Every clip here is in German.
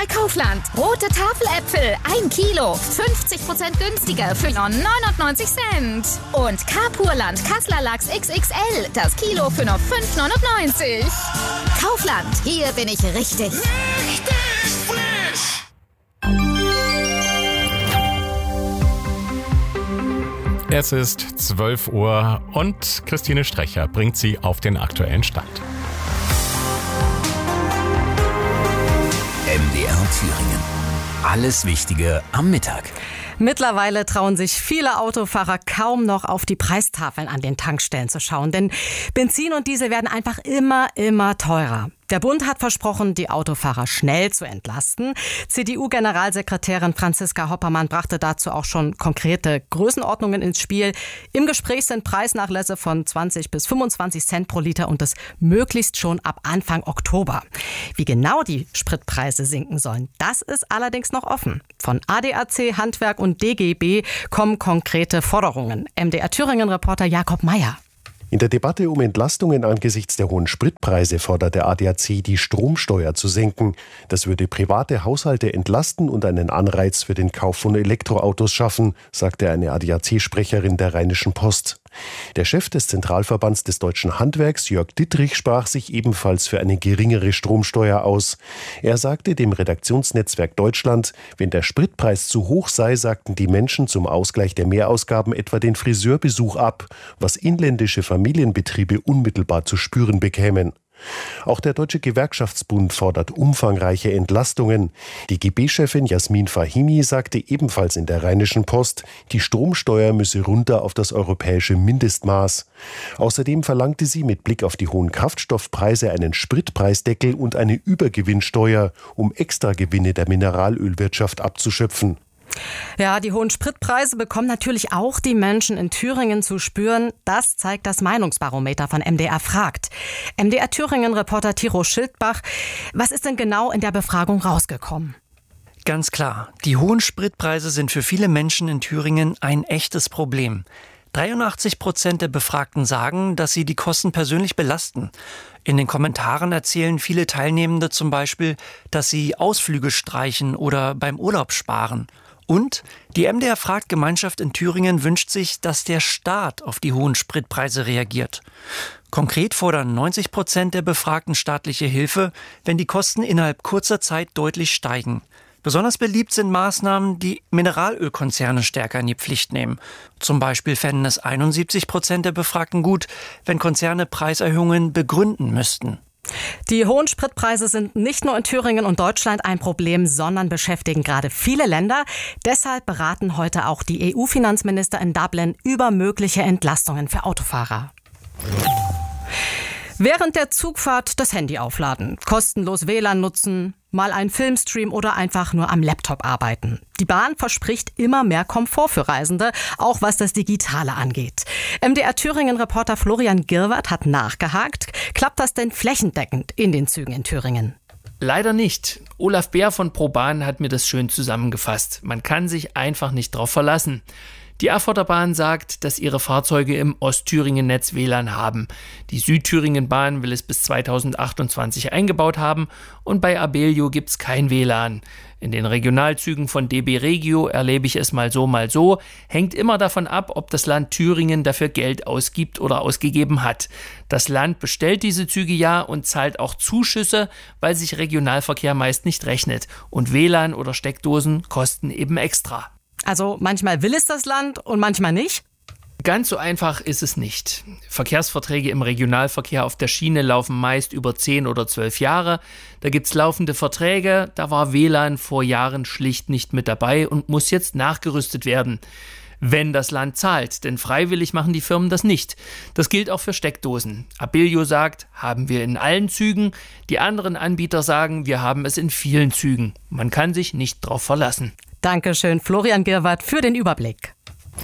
bei Kaufland. Rote Tafeläpfel, 1 Kilo, 50% günstiger für nur 99 Cent. Und Carpurland Kassler Lachs XXL, das Kilo für nur 5,99. Kaufland, hier bin ich richtig. Richtig frisch! Es ist 12 Uhr und Christine Strecher bringt Sie auf den aktuellen Stand. MDR Thüringen. Alles Wichtige am Mittag. Mittlerweile trauen sich viele Autofahrer kaum noch auf die Preistafeln an den Tankstellen zu schauen, denn Benzin und Diesel werden einfach immer teurer. Der Bund hat versprochen, die Autofahrer schnell zu entlasten. CDU-Generalsekretärin Franziska Hoppermann brachte dazu auch schon konkrete Größenordnungen ins Spiel. Im Gespräch sind Preisnachlässe von 20 bis 25 Cent pro Liter und das möglichst schon ab Anfang Oktober. Wie genau die Spritpreise sinken sollen, das ist allerdings noch offen. Von ADAC, Handwerk und DGB kommen konkrete Forderungen. MDR Thüringen-Reporter Jakob Meyer. In der Debatte um Entlastungen angesichts der hohen Spritpreise fordert der ADAC, die Stromsteuer zu senken. Das würde private Haushalte entlasten und einen Anreiz für den Kauf von Elektroautos schaffen, sagte eine ADAC-Sprecherin der Rheinischen Post. Der Chef des Zentralverbands des deutschen Handwerks, Jörg Dittrich, sprach sich ebenfalls für eine geringere Stromsteuer aus. Er sagte dem Redaktionsnetzwerk Deutschland, wenn der Spritpreis zu hoch sei, sagten die Menschen zum Ausgleich der Mehrausgaben etwa den Friseurbesuch ab, was inländische Familienbetriebe unmittelbar zu spüren bekämen. Auch der Deutsche Gewerkschaftsbund fordert umfangreiche Entlastungen. Die GB-Chefin Jasmin Fahimi sagte ebenfalls in der Rheinischen Post, die Stromsteuer müsse runter auf das europäische Mindestmaß. Außerdem verlangte sie mit Blick auf die hohen Kraftstoffpreise einen Spritpreisdeckel und eine Übergewinnsteuer, um Extragewinne der Mineralölwirtschaft abzuschöpfen. Ja, die hohen Spritpreise bekommen natürlich auch die Menschen in Thüringen zu spüren. Das zeigt das Meinungsbarometer von MDR fragt. MDR Thüringen-Reporter Thilo Schildbach, was ist denn genau in der Befragung rausgekommen? Ganz klar, die hohen Spritpreise sind für viele Menschen in Thüringen ein echtes Problem. 83% der Befragten sagen, dass sie die Kosten persönlich belasten. In den Kommentaren erzählen viele Teilnehmende zum Beispiel, dass sie Ausflüge streichen oder beim Urlaub sparen. Und die MDR fragt Gemeinschaft in Thüringen wünscht sich, dass der Staat auf die hohen Spritpreise reagiert. Konkret fordern 90% der Befragten staatliche Hilfe, wenn die Kosten innerhalb kurzer Zeit deutlich steigen. Besonders beliebt sind Maßnahmen, die Mineralölkonzerne stärker in die Pflicht nehmen. Zum Beispiel fänden es 71% der Befragten gut, wenn Konzerne Preiserhöhungen begründen müssten. Die hohen Spritpreise sind nicht nur in Thüringen und Deutschland ein Problem, sondern beschäftigen gerade viele Länder. Deshalb beraten heute auch die EU-Finanzminister in Dublin über mögliche Entlastungen für Autofahrer. Während der Zugfahrt das Handy aufladen, kostenlos WLAN nutzen, mal einen Filmstream oder einfach nur am Laptop arbeiten. Die Bahn verspricht immer mehr Komfort für Reisende, auch was das Digitale angeht. MDR Thüringen-Reporter Florian Girwart hat nachgehakt. Klappt das denn flächendeckend in den Zügen in Thüringen? Leider nicht. Olaf Beer von ProBahn hat mir das schön zusammengefasst. Man kann sich einfach nicht drauf verlassen. Die Erfurter Bahn sagt, dass ihre Fahrzeuge im Ostthüringen-Netz WLAN haben. Die Südthüringen-Bahn will es bis 2028 eingebaut haben und bei Abellio gibt's kein WLAN. In den Regionalzügen von DB Regio erlebe ich es mal so, hängt immer davon ab, ob das Land Thüringen dafür Geld ausgibt oder ausgegeben hat. Das Land bestellt diese Züge ja und zahlt auch Zuschüsse, weil sich Regionalverkehr meist nicht rechnet. Und WLAN oder Steckdosen kosten eben extra. Also manchmal will es das Land und manchmal nicht? Ganz so einfach ist es nicht. Verkehrsverträge im Regionalverkehr auf der Schiene laufen meist über 10 oder 12 Jahre. Da gibt's laufende Verträge, da war WLAN vor Jahren schlicht nicht mit dabei und muss jetzt nachgerüstet werden. Wenn das Land zahlt, denn freiwillig machen die Firmen das nicht. Das gilt auch für Steckdosen. Abellio sagt, haben wir in allen Zügen. Die anderen Anbieter sagen, wir haben es in vielen Zügen. Man kann sich nicht drauf verlassen. Dankeschön, Florian Girwart, für den Überblick.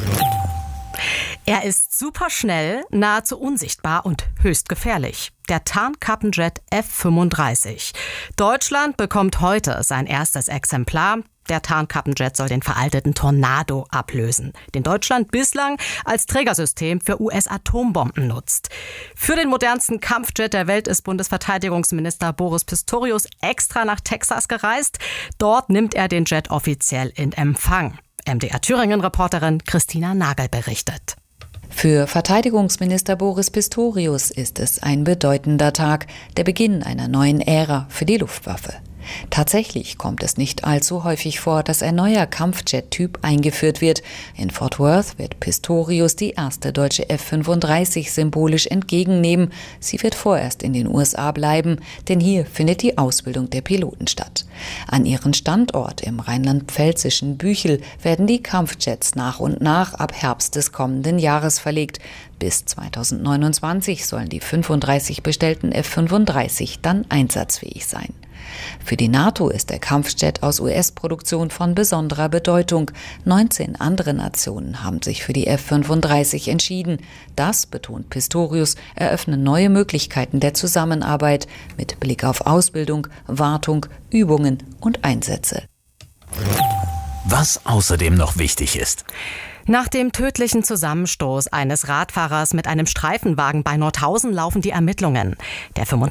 Er ist superschnell, nahezu unsichtbar und höchst gefährlich. Der Tarnkappenjet F-35. Deutschland bekommt heute sein erstes Exemplar. Der Tarnkappenjet soll den veralteten Tornado ablösen, den Deutschland bislang als Trägersystem für US-Atombomben nutzt. Für den modernsten Kampfjet der Welt ist Bundesverteidigungsminister Boris Pistorius extra nach Texas gereist. Dort nimmt er den Jet offiziell in Empfang. MDR-Thüringen-Reporterin Christina Nagel berichtet. Für Verteidigungsminister Boris Pistorius ist es ein bedeutender Tag, der Beginn einer neuen Ära für die Luftwaffe. Tatsächlich kommt es nicht allzu häufig vor, dass ein neuer Kampfjet-Typ eingeführt wird. In Fort Worth wird Pistorius die erste deutsche F-35 symbolisch entgegennehmen. Sie wird vorerst in den USA bleiben, denn hier findet die Ausbildung der Piloten statt. An ihren Standort im rheinland-pfälzischen Büchel werden die Kampfjets nach und nach ab Herbst des kommenden Jahres verlegt. Bis 2029 sollen die 35 bestellten F-35 dann einsatzfähig sein. Für die NATO ist der Kampfjet aus US-Produktion von besonderer Bedeutung. 19 andere Nationen haben sich für die F-35 entschieden. Das, betont Pistorius, eröffne neue Möglichkeiten der Zusammenarbeit mit Blick auf Ausbildung, Wartung, Übungen und Einsätze. Was außerdem noch wichtig ist. Nach dem tödlichen Zusammenstoß eines Radfahrers mit einem Streifenwagen bei Nordhausen laufen die Ermittlungen. Der